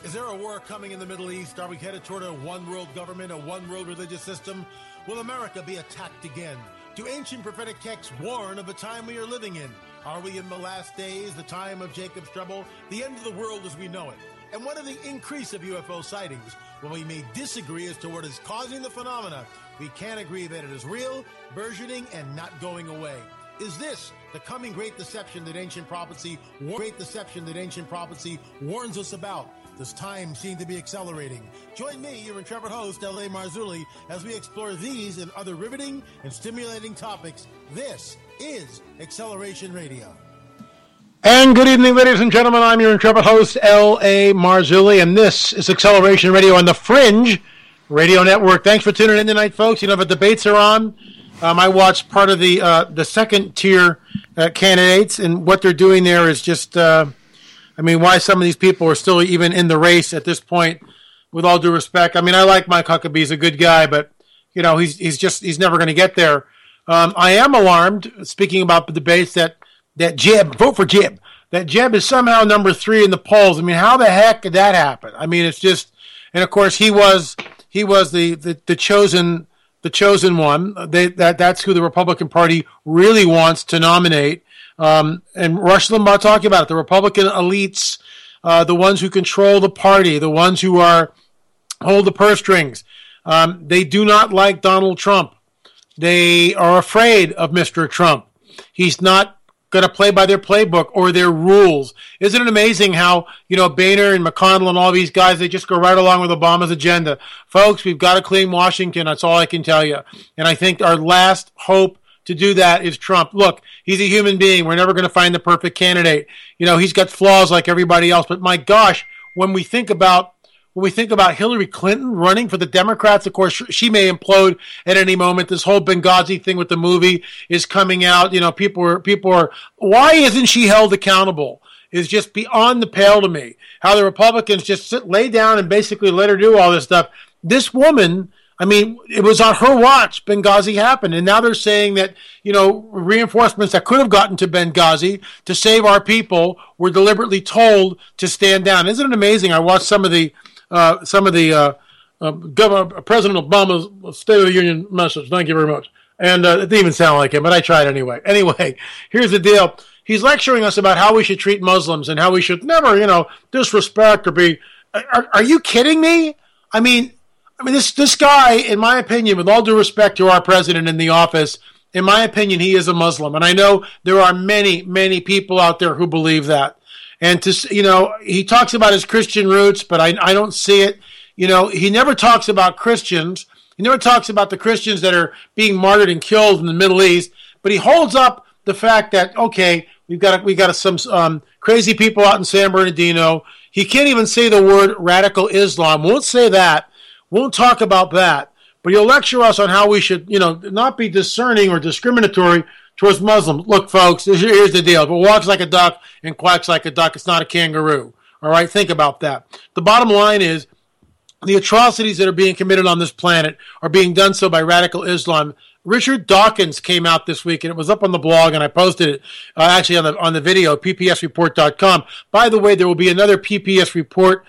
Is there a war coming in the Middle East? Are we headed toward a one-world government, a one-world religious system? Will America be attacked again? Do ancient prophetic texts warn of the time we are living in? Are we in the last days, the time of Jacob's trouble, the end of the world as we know it? And what of the increase of UFO sightings? While we may disagree as to what is causing the phenomena, we can agree that it is real, burgeoning, and not going away. Is this the coming great deception that ancient prophecy warns us about? Does time seem to be accelerating? Join me, your intrepid host, L.A. Marzulli, as we explore these and other riveting and stimulating topics. This is Acceleration Radio. And good evening, ladies and gentlemen. I'm your intrepid host, L.A. Marzulli, and this is Acceleration Radio on the Fringe Radio Network. Thanks for tuning in tonight, folks. You know, the debates are on. I watched part of the second-tier candidates, and what they're doing there is just... why some of these people are still even in the race at this point, with all due respect. I mean, I like Mike Huckabee. He's a good guy, but, you know, he's never going to get there. I am alarmed, speaking about the debates, that Jeb, vote for Jeb, that Jeb is somehow number 3 in the polls. I mean, how the heck did that happen? I mean, it's just, and of course, he was the chosen one. That's who the Republican Party really wants to nominate. And Rush Limbaugh talking about it, the Republican elites, the ones who control the party, the ones who hold the purse strings. They do not like Donald Trump. They are afraid of Mr. Trump. He's not going to play by their playbook or their rules. Isn't it amazing how, you know, Boehner and McConnell and all these guys, they just go right along with Obama's agenda. Folks, we've got to clean Washington. That's all I can tell you. And I think our last hope to do that is Trump. Look, he's a human being. We're never going to find the perfect candidate. You know, he's got flaws like everybody else. But my gosh, when we think about Hillary Clinton running for the Democrats, of course, she may implode at any moment. This whole Benghazi thing with the movie is coming out. You know, people are, why isn't she held accountable? Is just beyond the pale to me. How the Republicans just lay down and basically let her do all this stuff. This woman, I mean, it was on her watch Benghazi happened, and now they're saying that, you know, reinforcements that could have gotten to Benghazi to save our people were deliberately told to stand down. Isn't it amazing? I watched some of the President Obama's State of the Union message. Thank you very much. And it didn't even sound like him, but I tried anyway. Anyway, here's the deal. He's lecturing us about how we should treat Muslims and how we should never, you know, disrespect or be. Are you kidding me? I mean, this guy, in my opinion, with all due respect to our president in the office, in my opinion, he is a Muslim. And I know there are many, many people out there who believe that. And, he talks about his Christian roots, but I don't see it. You know, he never talks about Christians. He never talks about the Christians that are being martyred and killed in the Middle East. But he holds up the fact that, okay, we got some crazy people out in San Bernardino. He can't even say the word radical Islam. Won't say that. Won't talk about that, but he'll lecture us on how we should, you know, not be discerning or discriminatory towards Muslims. Look, folks, here's the deal. If it walks like a duck and quacks like a duck, it's not a kangaroo. All right, think about that. The bottom line is the atrocities that are being committed on this planet are being done so by radical Islam. Richard Dawkins came out this week, and it was up on the blog, and I posted it actually on the video, ppsreport.com. By the way, there will be another PPS Report